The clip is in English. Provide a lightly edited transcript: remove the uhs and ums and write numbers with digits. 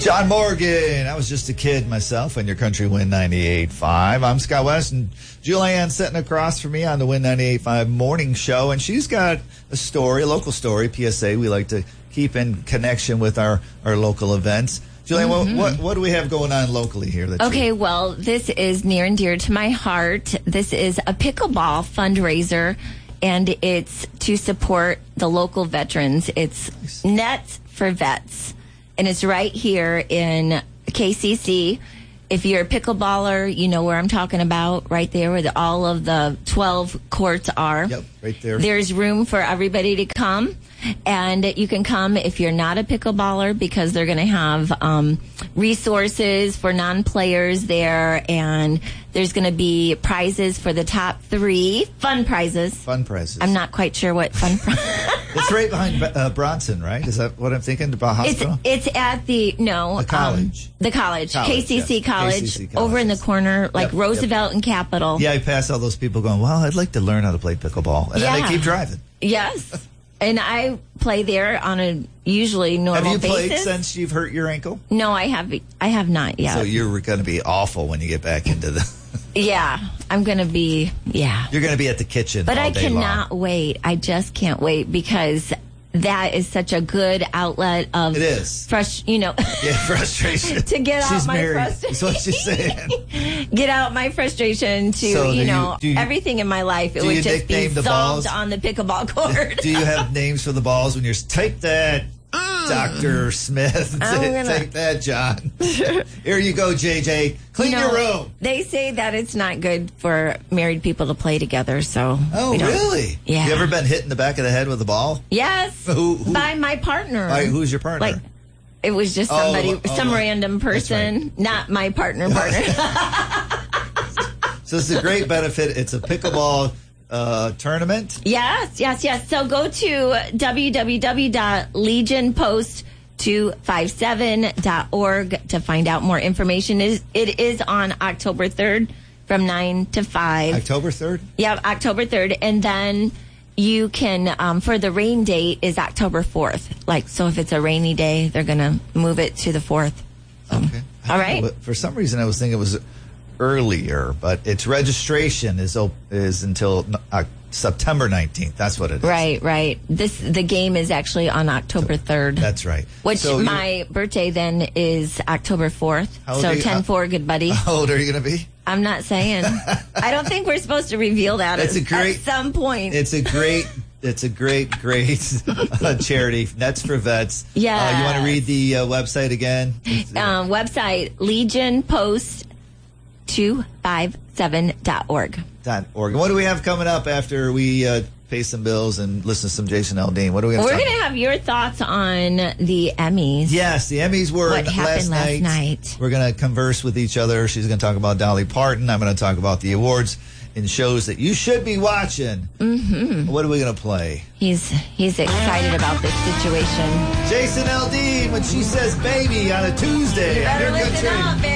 John Morgan. I was just a kid myself on your Country Win 98.5. I'm Scott West, and Julianne sitting across from me on the Win 98.5 morning show, and she's got a story, a local story, PSA. We like to keep in connection with our local events. Julianne, what do we have going on locally here? Well, this is near and dear to my heart. This is a pickleball fundraiser, and it's to support the local veterans. It's Nets for Vets. And it's right here in KCC. If you're a pickleballer, you know where I'm talking about, right there where all of the 12 courts are. Yep, right there. There's room for everybody to come. And you can come if you're not a pickleballer because they're going to have resources for non-players there. And there's going to be prizes for the top 3. Fun prizes. Fun prizes. I'm not quite sure what fun prizes. It's right behind Bronson, right? Is that what I'm thinking? The hospital? It's at the college. The college. KCC College. Over in the corner, like Roosevelt and Capitol. Yeah, I pass all those people going, well, I'd like to learn how to play pickleball. And then they keep driving. Yes. And I play there on a usually normal basis. Have you played since you've hurt your ankle? No, I have not yet. So you're going to be awful when you get back into the... Yeah, I'm going to be, You're going to be at the kitchen But all I day cannot long. wait. I just can't wait because that is such a good outlet of... It is. Frustration. To get out my frustration. That's what she's saying. Get out my frustration to, everything in my life. It would just be solved on the pickleball court. Do you have names for the balls when you're... Take that, Dr. Smith. Take that, John. Here you go, JJ. Clean your room. They say that it's not good for married people to play together, so... Oh, really? Yeah. You ever been hit in the back of the head with a ball? Yes. Who? By my partner. Who's your partner? It was just some random person, right. Not my partner. So it's a great benefit. It's a pickleball tournament? Yes. So go to www.legionpost257.org to find out more information. It is on October 3rd from 9 to 5. October 3rd? Yeah, October 3rd. And then you can, for the rain date is October 4th. So if it's a rainy day, they're going to move it to the 4th. Okay. All right. For some reason, I was thinking it was earlier, but its registration is until September 19th. That's what it is. Right. The game is actually on October 3rd. That's right. Which my birthday then is October 4th. So 10-4, good buddy. How old are you going to be? I'm not saying. I don't think we're supposed to reveal that at some point. It's a great charity. That's for vets. Yeah. You want to read the website again? Website, legionpost257.org. What do we have coming up after we pay some bills and listen to some Jason Aldean? What are we going to We're going to have your thoughts on the Emmys. Yes, the Emmys were what happened last night. We're going to converse with each other. She's going to talk about Dolly Parton. I'm going to talk about the awards and shows that you should be watching. Mm-hmm. What are we going to play? He's excited about this situation. Jason Aldean when she says baby on a Tuesday. You better listen up, baby.